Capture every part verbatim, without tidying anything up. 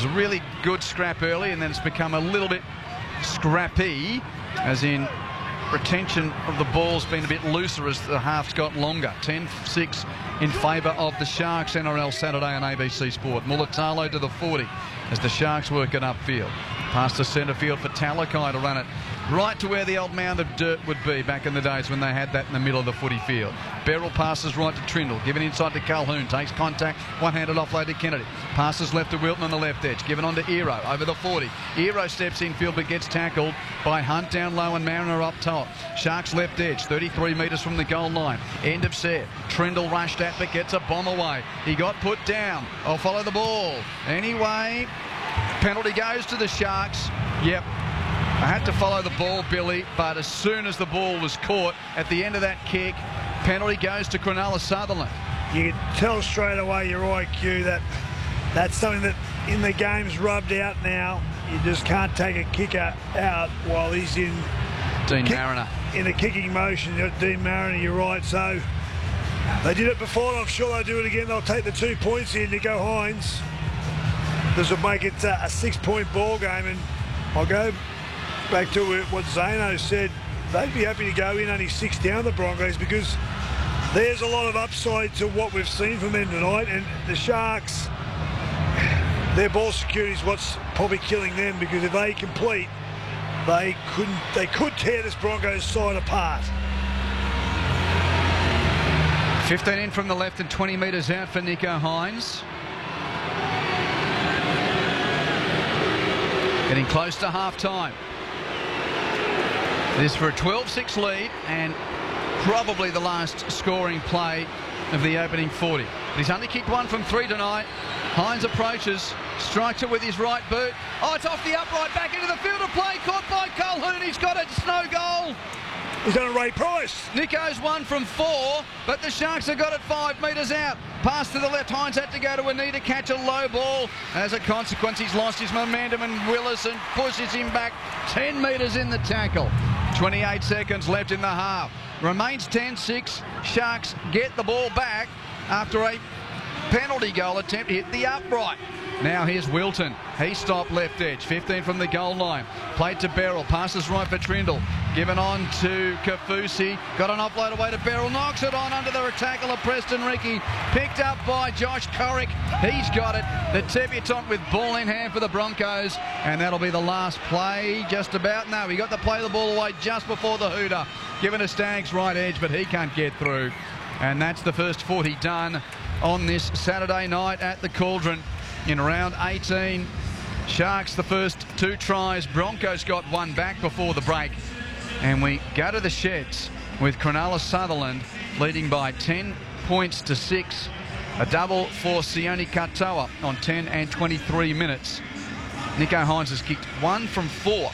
was a really good scrap early, and then it's become a little bit scrappy, as in retention of the ball's been a bit looser as the half's got longer. ten six in favour of the Sharks. N R L Saturday on A B C Sport. Mulatalo to the forty as the Sharks work it upfield. Past the centre field for Talakai to run it right to where the old mound of dirt would be back in the days when they had that in the middle of the footy field. Beryl passes right to Trindle, given inside to Calhoun, takes contact, one-handed offload to Kennedy. Passes left to Wilton on the left edge, given on to Ero over the forty. Ero steps infield but gets tackled by Hunt down low and Mariner up top. Sharks left edge, thirty-three metres from the goal line. End of set. Trindle rushed at but gets a bomb away. He got put down. I'll follow the ball. Anyway, penalty goes to the Sharks. Yep. I had to follow the ball, Billy, but as soon as the ball was caught at the end of that kick, penalty goes to Cronulla Sutherland. You can tell straight away your I Q that that's something that in the game's rubbed out now. You just can't take a kicker out while he's in Dean kick, Mariner. in a kicking motion. Dean Mariner, you're right. So they did it before, and I'm sure they'll do it again. They'll take the two points here, Nicho Hynes. This will make it a six-point ball game, and I'll go back to what Zano said. They'd be happy to go in only six down, the Broncos, because there's a lot of upside to what we've seen from them tonight, and the Sharks, their ball security is what's probably killing them, because if they complete, they couldn't they could tear this Broncos side apart. fifteen in from the left and twenty metres out for Nicho Hynes. Getting close to half-time. It is for a twelve six lead and probably the last scoring play of the opening forty. But he's only kicked one from three tonight. Hynes approaches, strikes it with his right boot. Oh, it's off the upright, back into the field of play, caught by Calhoun. He's got it, it's no goal. He's done a Ray Price. Nicho's one from four, but the Sharks have got it five metres out. Pass to the left, Hynes had to go to a knee to catch a low ball. As a consequence, he's lost his momentum, and Willison pushes him back ten metres in the tackle. twenty-eight seconds left in the half. Remains ten six. Sharks get the ball back after a penalty goal attempt hit the upright. Now here's Wilton. He stopped left edge. fifteen from the goal line. Played to Beryl. Passes right for Trindle. Given on to Kafusi. Got an offload away to Beryl. Knocks it on under the tackle of Preston Ricky. Picked up by Josh Corrick. He's got it. The debutant with ball in hand for the Broncos. And that'll be the last play just about. No, he got to play the ball away just before the hooter. Given to Staggs right edge, but he can't get through. And that's the first forty done on this Saturday night at the Cauldron. In round eighteen, Sharks the first two tries. Broncos got one back before the break. And we go to the sheds with Cronulla Sutherland leading by ten points to six. A double for Sione Katoa on ten and twenty-three minutes. Nicho Hynes has kicked one from four.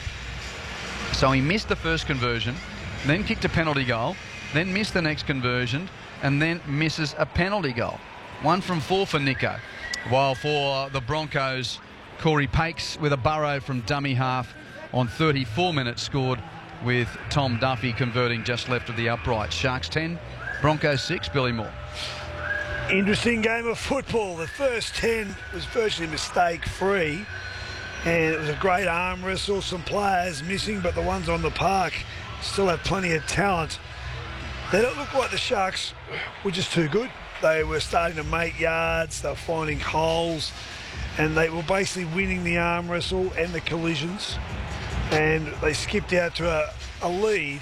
So he missed the first conversion, then kicked a penalty goal, then missed the next conversion, and then misses a penalty goal. One from four for Nicho. While for the Broncos, Corey Pakes with a burrow from dummy half on thirty-four minutes scored, with Tom Duffy converting just left of the upright. Sharks ten, Broncos six, Billy Moore. Interesting game of football. The first ten was virtually mistake-free, and it was a great arm wrestle. Some players missing, but the ones on the park still have plenty of talent. They don't look like the Sharks were just too good. They were starting to make yards, they were finding holes, and they were basically winning the arm wrestle and the collisions. And they skipped out to a, a lead.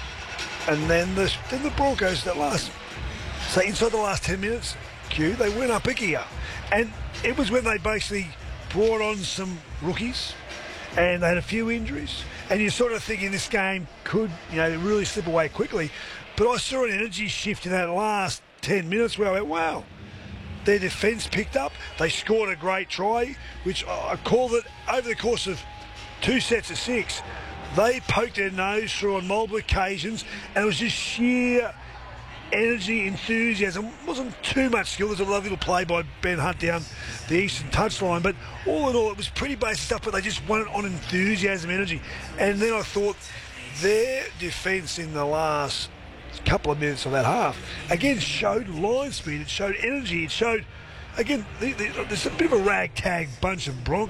And then the, then the Broncos, that last, so inside the last ten minutes, Q, they went up a gear. And it was when they basically brought on some rookies, and they had a few injuries. And you're sort of thinking this game could, you know, really slip away quickly. But I saw an energy shift in that last ten minutes where I went, wow, their defence picked up. They scored a great try, which I called it over the course of two sets of six. They poked their nose through on multiple occasions, and it was just sheer energy, enthusiasm. It wasn't too much skill. There's a lovely little play by Ben Hunt down the eastern touchline, but all in all, it was pretty basic stuff, but they just won it on enthusiasm, energy. And then I thought their defence in the last couple of minutes of that half again showed line speed, it showed energy, it showed again the, the, there's a bit of a ragtag bunch of Broncos.